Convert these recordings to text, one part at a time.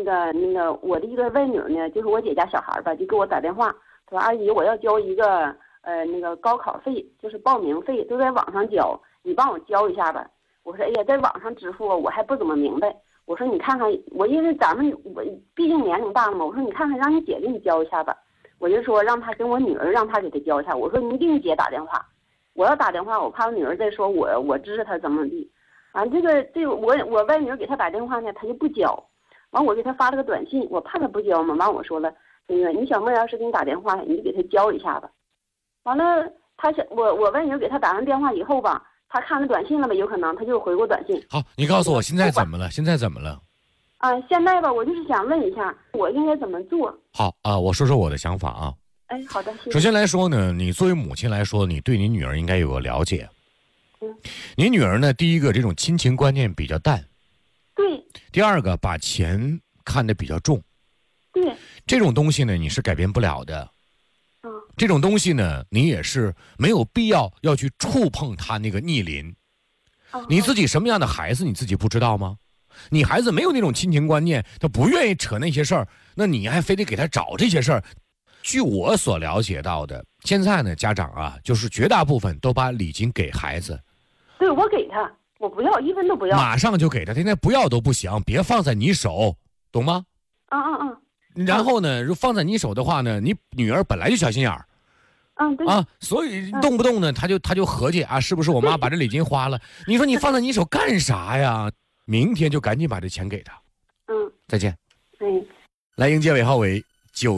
我的一个外女呢，就是我姐家小孩吧，就给我打电话，说阿姨，我要交一个高考费，就是报名费都在网上交，你帮我交一下吧。我说哎呀，在网上支付我还不怎么明白。我说你看看，我因为我毕竟年龄大了嘛，我说你看看让你姐给你交一下吧。我就说让她跟我女儿让她给她交一下。我说你给你姐打电话，我要打电话我怕我女儿再说我支持她怎么地。完我外女儿给她打电话呢，她就不交。完我给她发了个短信，我怕她不交嘛。完我说了，那个你小妹要是给你打电话，你就给她交一下吧。完了，我外女儿给她打完电话以后吧，她看了短信了吧，有可能她就回过短信。 好，你告诉我现在怎么了？现在怎么了？ 现在吧，我就是想问一下，我应该怎么做？ 好啊，我说说我的想法啊。 哎，好的，谢谢。 首先来说呢，你作为母亲来说，你对你女儿应该有个了解。你女儿呢，第一个这种亲情观念比较淡。 对。 第二个，把钱看得比较重。 对。 这种东西呢，你是改变不了的。这种东西呢，你也是没有必要要去触碰它那个逆鳞。你自己什么样的孩子，你自己不知道吗？你孩子没有那种亲情观念，他不愿意扯那些事儿，那你还非得给他找这些事儿。据我所了解到的，现在呢，家长啊，就是绝大部分都把礼金给孩子。 对，我给他，我不要1分都不要， 马上就给他，现在不要都不行，别放在你手，懂吗？然后呢，如放在你手的话呢，你女儿本来就小心眼儿。 对所以动不动呢，他就合计啊，是不是我妈把这礼金花了？你说你放在你手干啥呀？明天就赶紧把这钱给他。再见。来迎接尾号为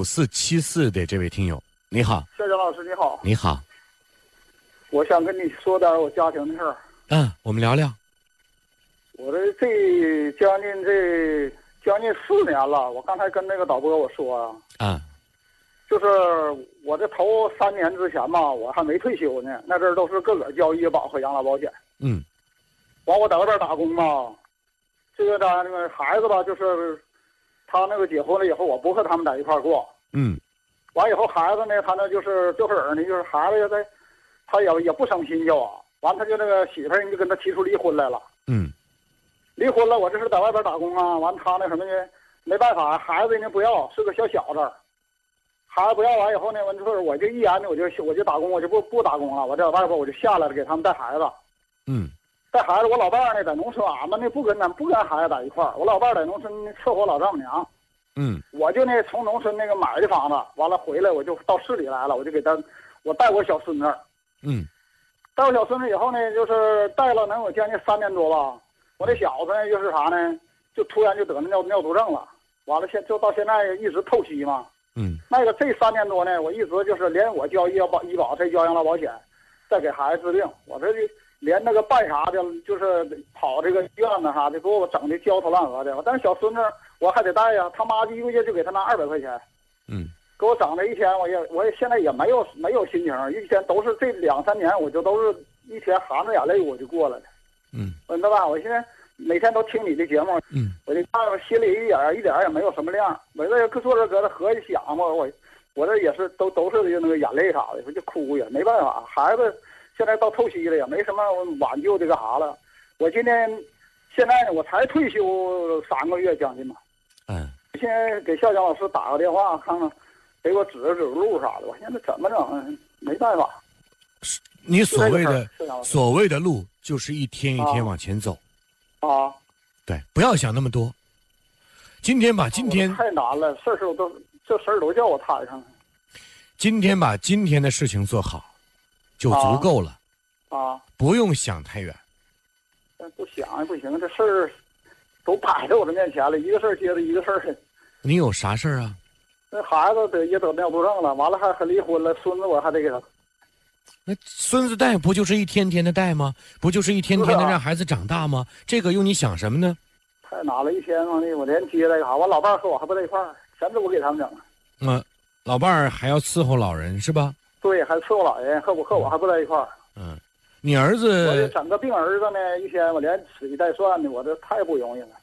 9474的这位听友，你好。 夏江老师你好。 你好。 我想跟你说点我家庭的事儿。 我们聊聊。 我这将近4年了，我刚才跟那个导播我说就是我这头3年之前吧，我还没退休呢，那阵儿都是个个交医保和养老保险。完我在外边打工嘛，这个那个孩子吧，就是他那个结婚了以后，我不和他们在一块儿过。完以后孩子呢，他那就是这会儿呢，就是孩子他也不生心就完他就那个媳妇儿就跟他提出离婚来了。离婚了，我这是在外边打工完他那什么呢，没办法，孩子人家不要，是个小子。孩子不要完以后呢，我就一言呢，我就打工，我就不打工了，我在外边我就下来了，给他们带孩子。带孩子，我老伴儿呢在农村，俺们呢不跟孩子在一块儿，我老伴儿在农村伺候老丈母娘。我就呢从农村那个买的房子，完了回来我就到市里来了，我就给他，我带我小孙子。带我小孙子以后呢，就是带了能有将近3年多吧。我这小子呢就是啥呢，就突然就得那尿毒症了，完了就到现在一直透析嘛。那个这3年多呢，我一直就是连我交医保再交养老保险，再给孩子治病，我这连那个办啥的，就是跑这个医院呢啥的，给我整的焦头烂额的。但是小孙子我还得带呀，他妈1个月就给他拿200块钱。给我整了一天，我也现在也没有心情，一天都是这2、3年，我就都是一天含着眼泪我就过来了。知道吧？我现在每天都听你的节目，我就看心里一点也没有什么亮。我这坐着搁这合计想嘛，我这也是都是那个眼泪啥的，我就哭也没办法。孩子现在到透析了，也没什么挽救的干啥了。我现在呢，我才退休3个月将近嘛。现在给笑江老师打个电话，看看给我指路啥的。我现在怎么整？没办法。 你所谓的路，就是一天一天往前走。对，不要想那么多。今天把今天太难了，这事儿都叫我摊上了。 今天把今天的事情做好，就足够了。不用想太远。 不想也不行，这事儿都摆在我的面前了，一个事儿接着一个事儿。 你有啥事儿啊？ 那孩子也得尿毒症了，完了还离婚了，孙子我还得给他。 那孙子带不就是一天天的带吗？不就是一天天的让孩子长大吗？这个用你想什么呢？ 太难了，一天我连接来啥，我老伴儿和我还不在一块儿，全是我给他们整。 老伴儿还要伺候老人是吧？ 对，还伺候老人，和我还不在一块儿。 你儿子， 我这整个病儿子呢，一天我连吃带涮的，我这太不容易了。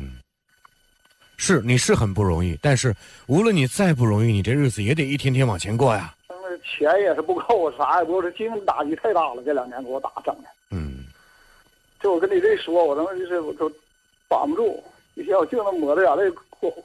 你是很不容易，但是无论你再不容易，你这日子也得一天天往前过呀。 钱也是不够，啥也不够，这精神打击太大了，这2年给我打整的。就我跟你这说，我当时就是我都绑不住，一天我净能抹着眼泪